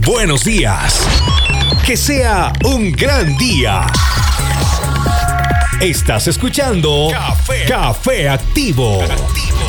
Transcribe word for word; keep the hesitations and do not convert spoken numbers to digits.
Buenos días. Que sea un gran día. Estás escuchando Café, Café Activo. Activo.